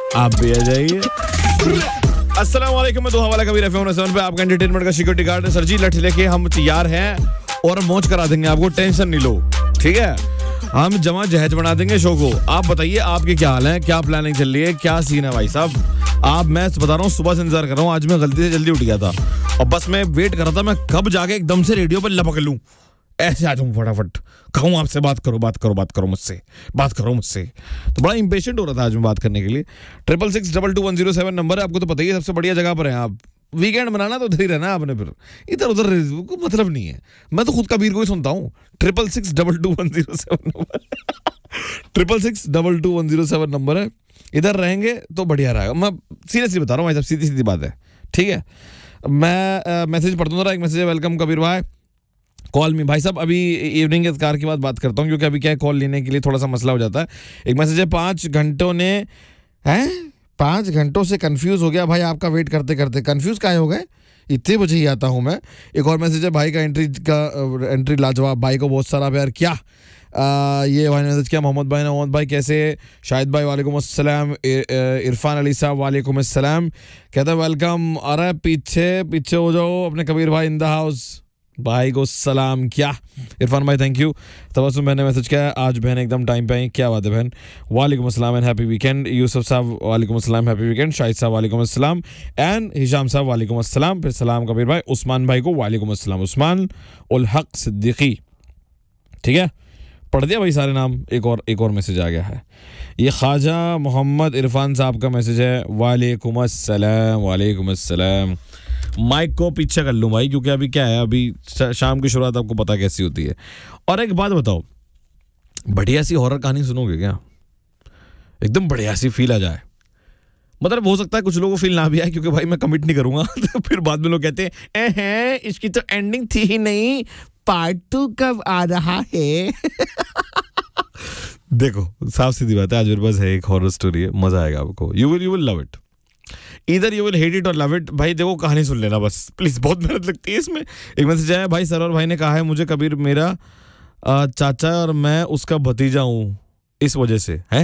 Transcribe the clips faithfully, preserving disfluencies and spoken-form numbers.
आप भी आ जाइए। अस्सलाम वालेकुम, मैं दोहा वाला कबीर एफएम सेवन पे आपका एंटरटेनमेंट का सिक्योरिटी गार्ड है। सर जी लठ लेके हम तैयार हैं और मौज करा देंगे आपको, टेंशन नहीं लो, ठीक है। हम जमा जहेज बना देंगे शो को। आप बताइए आपके क्या हाल है, क्या प्लानिंग चल रही है, क्या सीन है भाई साहब। आप, मैं बता रहा हूँ, सुबह से इंतजार कर रहा हूँ। आज मैं गलती से जल्दी उठ गया था और बस मैं वेट कर रहा था मैं कब जाके एकदम से रेडियो पर लपक लूं, ऐसे आ जाऊं फटाफट, कहूँ आपसे बात करो बात करो बात करो मुझसे बात करो मुझसे। तो बड़ा इंपेशेंट हो रहा था आज मैं बात करने के लिए। Triple six double two one zero seven number है, आपको तो पता ही है, सबसे बढ़िया जगह पर है आप। वीकेंड बनाना तो उधर ही रहना आपने, फिर इधर उधर को मतलब नहीं है। मैं तो खुद कबीर को ही सुनता हूँ। Triple six double two one zero seven number triple six double two one zero seven number है। इधर रहेंगे तो बढ़िया रहेगा। मैं सीरियसली बता रहा हूँ भाई साहब, सीधी सीधी बात है, ठीक है। मैं मैसेज पढ़ दूँ, एक मैसेज है, वेलकम कबीर भाई, कॉल मी। भाई साहब अभी इवनिंग के कार के बाद बात करता हूँ, क्योंकि अभी क्या है, कॉल लेने के लिए थोड़ा सा मसला हो जाता है। एक मैसेज है, पाँच घंटों ने हैं पाँच घंटों से कंफ्यूज हो गया भाई आपका वेट करते करते। कंफ्यूज काहे हो गए, इतने बजे ही आता हूँ मैं। एक और मैसेज है, भाई का एंट्री का एंट्री लाजवाब, भाई को बहुत सारा प्यार। क्या आ, ये भाई ने मैसेज किया, मोहम्मद भाई ने। मोहम्मद भाई कैसे? शाहिद भाई वालेकुम अस्सलाम। इरफान अली साहब वालेकुम अस्सलाम। कहता है वेलकम। अरे पीछे पीछे हो जाओ, अपने कबीर भाई इन द हाउस। भाई को सलाम। क्या इरफान भाई थैंक यू। तबस्सुम मैंने मैसेज किया, आज बहन एकदम टाइम पे आई, क्या बात है बहन। वालेकुम अस्सलाम एंड हैप्पी वीकेंड। यूसुफ साहब वालेकुम अस्सलाम, हैप्पी वीकेंड। शाहिद साहब वालेकुम अस्सलाम एंड हिशाम साहब वालेकुम अस्सलाम। फिर सलाम कबीर भाई। उस्मान भाई को वालेकुम अस्सलाम। उस्मान उल हक सिद्दीकी, ठीक है, पढ़ दिया भाई सारे नाम। एक और एक और मैसेज आ गया है, ये ख्वाजा मोहम्मद इरफान साहब का मैसेज है, वालेकुम अस्सलाम। वालेकुम अस्सलाम। माइक को पीछे कर लूँ भाई, क्योंकि अभी क्या है, अभी शाम की शुरुआत आपको पता कैसी होती है। और एक बात बताओ, बढ़िया सी हॉरर कहानी सुनोगे क्या? एकदम बढ़िया सी फील आ जाए। मतलब हो सकता है कुछ लोगों को फील ना भी आए, क्योंकि भाई मैं कमिट नहीं करूंगा तो फिर बाद में लोग कहते हैं ए है इसकी तो एंडिंग थी ही नहीं, पार्ट टू कब आ रहा है। देखो साफ सीधी बात है, आज मेरे पास है एक हॉरर स्टोरी है, मजा आएगा आपको। You will you will love it, इधर यू विल हेट इट और लव इट। भाई देखो कहानी सुन लेना बस प्लीज, बहुत मेहनत लगती है इसमें। एक मैसेज आया, भाई सरवर भाई ने कहा है मुझे कबीर मेरा चाचा और मैं उसका भतीजा हूँ, इस वजह से है।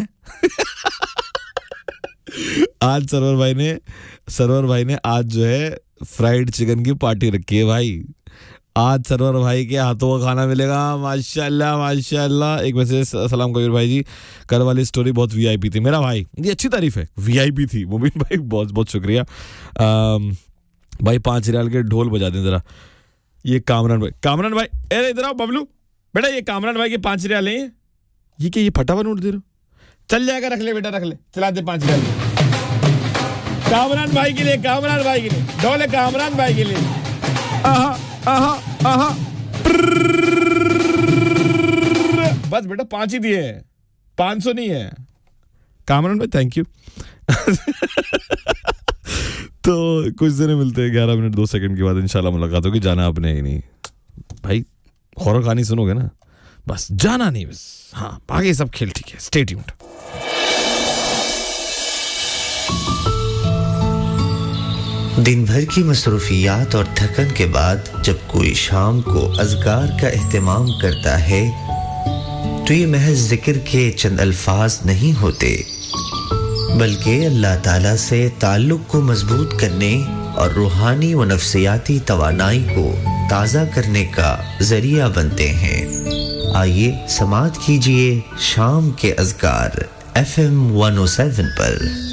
आज सरवर भाई ने सरवर भाई ने आज जो है फ्राइड चिकन की पार्टी रखी है भाई। आज सरवर भाई के हाथों का खाना मिलेगा, माशाल्लाह माशाल्लाह। एक मैसेज, सलाम कबीर भाई जी, कल वाली स्टोरी बहुत वीआईपी थी। मेरा भाई, ये अच्छी तारीफ है, वीआईपी थी। मुबीन भाई बहुत बहुत शुक्रिया। भाई पांच रियाल के ढोल बजा दें जरा। ये कामरान भाई, कामरान भाई अरे इधर आओ बबलू बेटा, ये कामरान भाई के पांच रियाल हैं। ये क्या, ये फटा हुआ नोट दे रहे हो? चल जाएगा, रख ले बेटा रख ले, चला दे पांच रियाल कामरान भाई के लिए, कामरान भाई के लिए ढोल है, कामरान भाई के लिए। आहा आहा आहा बस बेटा पांच ही दिए, पांच सौ नहीं है। कामरान भाई थैंक यू। तो कुछ देर मिलते हैं, ग्यारह मिनट दो सेकंड के बाद इंशाल्लाह मुलाकात होगी। जाना आपने ही नहीं भाई, हॉरर कहानी सुनोगे ना, बस जाना नहीं बस। हाँ बाकी सब खेल ठीक है, स्टे ट्यून्ड। दिन भर की मसरूफियात और थकन के बाद जब कोई शाम को अज़कार का एहतमाम करता है, तो ये महज जिक्र के चंद अल्फाज नहीं होते, बल्कि अल्लाह ताला से ताल्लुक़ को मजबूत करने और रूहानी व नफ्सियाती तवानाई को ताज़ा करने का ज़रिया बनते हैं। आइए समाअत कीजिए शाम के अज़कार F M one O seven पर।